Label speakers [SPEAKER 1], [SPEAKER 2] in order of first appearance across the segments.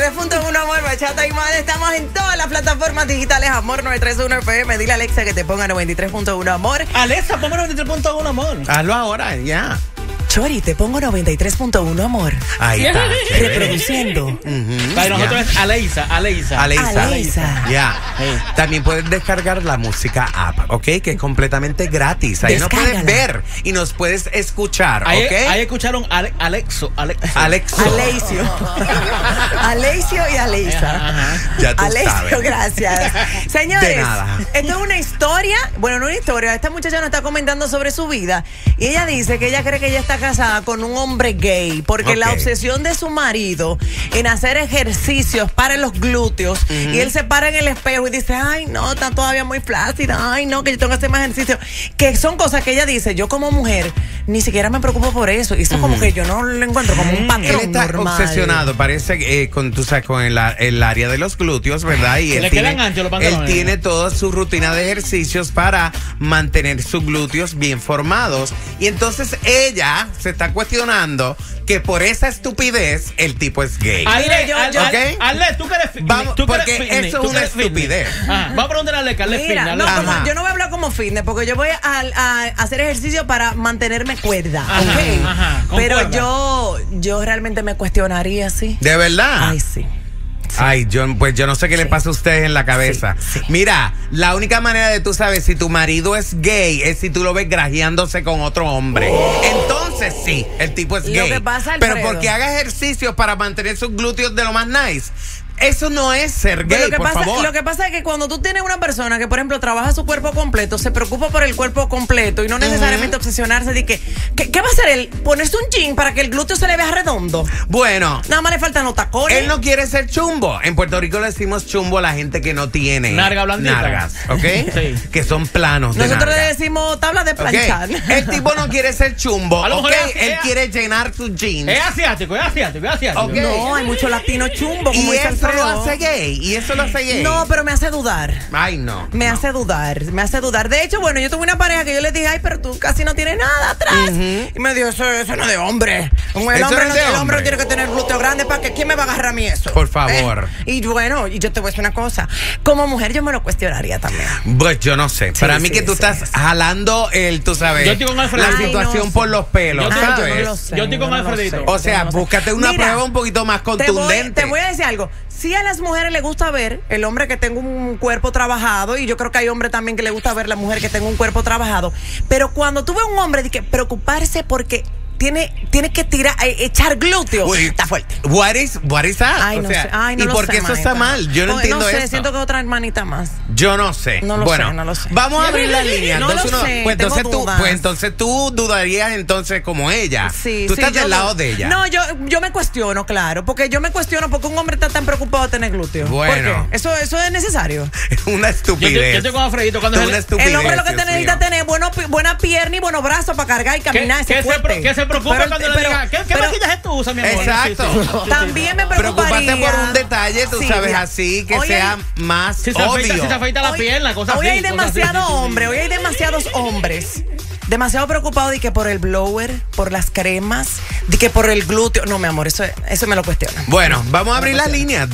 [SPEAKER 1] 93.1 Amor, Bachata y más. Estamos en todas las plataformas digitales. Amor 931 FM. Dile a Alexa que te ponga 93.1 Amor.
[SPEAKER 2] Alexa, ponme 93.1 Amor.
[SPEAKER 3] Hazlo ahora, ya.
[SPEAKER 1] Chori, te pongo 93.1 Amor.
[SPEAKER 3] Ahí está.
[SPEAKER 1] Reproduciendo.
[SPEAKER 2] Para nosotros es Alexa.
[SPEAKER 3] Ya. También puedes descargar la música app, ¿ok? Que es completamente gratis. Ahí nos puedes ver y nos puedes escuchar,
[SPEAKER 2] Ahí
[SPEAKER 3] ¿ok?
[SPEAKER 2] escucharon Alexio.
[SPEAKER 1] Aleisio y Aleisa.
[SPEAKER 2] Ajá.
[SPEAKER 3] Ya tú
[SPEAKER 1] Aleisio,
[SPEAKER 3] sabes.
[SPEAKER 1] gracias. Señores,
[SPEAKER 3] De nada.
[SPEAKER 1] esto es una historia. Bueno, no una historia. Esta muchacha nos está comentando sobre su vida. Y ella dice que ella cree que ella está casada con un hombre gay. Porque la obsesión de su marido en hacer ejercicios para los glúteos. Y él se para en el espejo y dice, ay, no, está todavía muy flácida. Ay, no, que yo tengo que hacer más ejercicio. Que son cosas que ella dice, yo como mujer ni siquiera me preocupo por eso. Y eso como que yo no lo encuentro como un patrón
[SPEAKER 3] Él está
[SPEAKER 1] normal.
[SPEAKER 3] obsesionado, parece, tú sabes, con el área de los glúteos, ¿verdad? Y
[SPEAKER 2] Le quedan anchos los pantalones.
[SPEAKER 3] él tiene toda su rutina de ejercicios para mantener sus glúteos bien formados. Y entonces ella se está cuestionando que por esa estupidez el tipo es gay.
[SPEAKER 2] Ale,
[SPEAKER 3] ¿ok?
[SPEAKER 2] Ale, tú que eres
[SPEAKER 3] Vamos, porque eso es una estupidez.
[SPEAKER 2] Vamos a preguntarle a Ale, que Ale es
[SPEAKER 1] Mira,
[SPEAKER 2] fitness.
[SPEAKER 1] no,
[SPEAKER 3] Ajá.
[SPEAKER 1] yo no voy a hablar como fitness porque yo voy a hacer ejercicio para mantenerme cuerda, ¿ok?
[SPEAKER 2] Ajá, con
[SPEAKER 1] pero
[SPEAKER 2] cuerda.
[SPEAKER 1] yo realmente me cuestionaría así.
[SPEAKER 3] ¿De verdad?
[SPEAKER 1] Ay, sí.
[SPEAKER 3] Ay, yo no sé qué le pasa a ustedes en la cabeza.
[SPEAKER 1] Sí.
[SPEAKER 3] Mira, la única manera de tú sabes si tu marido es gay es si tú lo ves grajeándose con otro hombre. Entonces sí, el tipo es
[SPEAKER 1] Lo
[SPEAKER 3] gay.
[SPEAKER 1] que pasa,
[SPEAKER 3] pero
[SPEAKER 1] Alfredo,
[SPEAKER 3] porque haga ejercicios para mantener sus glúteos de lo más nice. Eso no es ser gay,
[SPEAKER 1] Pero
[SPEAKER 3] por favor.
[SPEAKER 1] lo que pasa es que cuando tú tienes una persona que, por ejemplo, trabaja su cuerpo completo, se preocupa por el cuerpo completo y no necesariamente obsesionarse de que ¿qué va a hacer él? Ponerse un jean para que el glúteo se le vea redondo.
[SPEAKER 3] Bueno,
[SPEAKER 1] Nada más le faltan los tacones.
[SPEAKER 3] él no quiere ser chumbo. En Puerto Rico le decimos chumbo a la gente que no tiene
[SPEAKER 2] Narga blandita.
[SPEAKER 3] nargas, ¿ok?
[SPEAKER 2] Sí.
[SPEAKER 3] Que son planos de
[SPEAKER 1] Nosotros
[SPEAKER 3] narga.
[SPEAKER 1] le decimos tabla de
[SPEAKER 3] ¿Ok?
[SPEAKER 1] planchar.
[SPEAKER 3] El tipo no quiere ser chumbo,
[SPEAKER 2] A lo
[SPEAKER 3] ¿ok?
[SPEAKER 2] mejor
[SPEAKER 3] Él quiere llenar sus jeans.
[SPEAKER 2] Es asiático.
[SPEAKER 3] Ok.
[SPEAKER 1] No, hay mucho latino chumbo, como
[SPEAKER 3] Y
[SPEAKER 1] dice
[SPEAKER 3] eso lo
[SPEAKER 1] Alfredo.
[SPEAKER 3] hace gay. Y eso lo hace gay.
[SPEAKER 1] No, pero me hace dudar.
[SPEAKER 3] Ay, no.
[SPEAKER 1] Me hace dudar. De hecho, bueno, yo tuve una pareja que yo le dije, ay, pero tú casi no tienes nada atrás. Y me dijo, eso no es de hombre.
[SPEAKER 3] Eso no es de
[SPEAKER 1] El hombre
[SPEAKER 3] hombre.
[SPEAKER 1] no tiene que tener glúteo grande para que ¿quién me va a agarrar a mí eso?
[SPEAKER 3] Por favor.
[SPEAKER 1] Y bueno, y yo te voy a decir una cosa. Como mujer yo me lo cuestionaría también.
[SPEAKER 3] Pues yo no sé. Para mí que tú estás jalando tú sabes,
[SPEAKER 2] Yo estoy con Alfredo.
[SPEAKER 3] la
[SPEAKER 2] Ay,
[SPEAKER 3] situación
[SPEAKER 1] no
[SPEAKER 3] por
[SPEAKER 1] sé.
[SPEAKER 3] los pelos,
[SPEAKER 2] Yo
[SPEAKER 3] ¿sabes?
[SPEAKER 1] no lo sé.
[SPEAKER 2] Yo estoy con
[SPEAKER 1] no lo
[SPEAKER 2] Alfredito.
[SPEAKER 1] sé,
[SPEAKER 3] O sea,
[SPEAKER 1] yo no lo sé.
[SPEAKER 3] búscate una
[SPEAKER 1] Mira,
[SPEAKER 3] prueba un poquito más contundente.
[SPEAKER 1] Te voy a decir algo. Sí, a las mujeres les gusta ver el hombre que tenga un cuerpo trabajado, y yo creo que hay hombres también que les gusta ver la mujer que tenga un cuerpo trabajado. Pero cuando tú ves a un hombre de que preocuparse porque tiene que echar glúteo,
[SPEAKER 3] Uy,
[SPEAKER 1] está fuerte.
[SPEAKER 3] What is that?
[SPEAKER 1] Ay, no sé. Ay, no
[SPEAKER 3] ¿y
[SPEAKER 1] lo
[SPEAKER 3] por
[SPEAKER 1] sé,
[SPEAKER 3] qué eso está
[SPEAKER 1] manita.
[SPEAKER 3] mal? Yo no entiendo
[SPEAKER 1] No sé,
[SPEAKER 3] eso.
[SPEAKER 1] siento que otra hermanita más.
[SPEAKER 3] Yo no sé.
[SPEAKER 1] No lo
[SPEAKER 3] bueno,
[SPEAKER 1] sé, no lo sé.
[SPEAKER 3] Vamos a abrir la línea.
[SPEAKER 1] No lo sé,
[SPEAKER 3] pues,
[SPEAKER 1] tengo dudas.
[SPEAKER 3] entonces tú dudarías entonces como ella.
[SPEAKER 1] Sí,
[SPEAKER 3] tú
[SPEAKER 1] sí,
[SPEAKER 3] estás
[SPEAKER 1] yo
[SPEAKER 3] del lado de ella.
[SPEAKER 1] No, yo me cuestiono, claro. Porque yo me cuestiono porque un hombre está tan preocupado de tener glúteos.
[SPEAKER 3] Bueno.
[SPEAKER 1] ¿Por qué? Eso es necesario.
[SPEAKER 3] Es una estupidez.
[SPEAKER 2] Yo estoy con Alfredito. Cuando
[SPEAKER 3] Es una estupidez.
[SPEAKER 1] El hombre lo que
[SPEAKER 3] Dios
[SPEAKER 1] necesita
[SPEAKER 3] mío.
[SPEAKER 1] es tener buena pierna y buenos brazos para cargar y caminar.
[SPEAKER 2] que se preocupe cuando le diga, ¿qué maquillaje tú usas, mi amor?
[SPEAKER 3] Exacto.
[SPEAKER 2] Sí.
[SPEAKER 1] También me preocuparía.
[SPEAKER 3] Preocuparte por un detalle, tú
[SPEAKER 1] Sí,
[SPEAKER 3] sabes,
[SPEAKER 1] mira.
[SPEAKER 3] así, que
[SPEAKER 1] Hoy
[SPEAKER 3] sea
[SPEAKER 1] hay-
[SPEAKER 3] más
[SPEAKER 2] Si se
[SPEAKER 3] obvio.
[SPEAKER 2] afeita la pierna, cosas
[SPEAKER 1] Hoy
[SPEAKER 2] así.
[SPEAKER 1] hay
[SPEAKER 2] cosas
[SPEAKER 1] demasiados
[SPEAKER 2] así.
[SPEAKER 1] hombres, hoy hay demasiados hombres. Demasiado preocupados de que por el blower, por las cremas, de que por el glúteo. No, mi amor, eso me lo cuestiona.
[SPEAKER 3] Bueno, vamos a abrir las líneas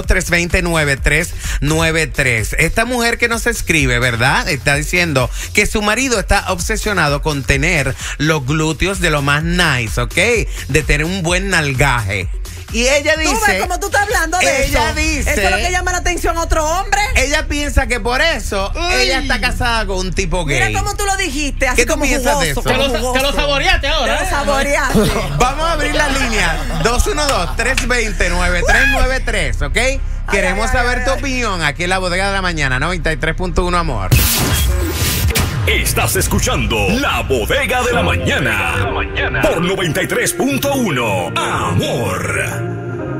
[SPEAKER 3] 212-320-9393. Esta mujer que nos escribe, ¿verdad? Está diciendo que su marido está obsesionado con tener los glúteos de lo más nice, ¿ok? De tener un buen nalgaje. Y ella dice...
[SPEAKER 1] ¿Tú ves cómo tú estás hablando de eso?
[SPEAKER 3] Ella dice...
[SPEAKER 1] ¿Eso es lo que llama la atención a otro hombre?
[SPEAKER 3] Ella piensa que por eso ella está casada con un tipo gay.
[SPEAKER 1] Mira cómo tú lo dijiste, así
[SPEAKER 3] ¿Qué tú
[SPEAKER 1] como
[SPEAKER 3] piensas de
[SPEAKER 1] jugoso,
[SPEAKER 3] eso?
[SPEAKER 1] como
[SPEAKER 2] Te
[SPEAKER 1] jugoso.
[SPEAKER 2] lo saboreaste ahora.
[SPEAKER 1] Te lo saboreaste.
[SPEAKER 3] Vamos a abrir la línea 212-320-9393, ¿ok? Queremos saber tu opinión aquí en la Bodega de la Mañana, 93.1 Amor.
[SPEAKER 4] Estás escuchando La Bodega de la Mañana por 93.1 Amor.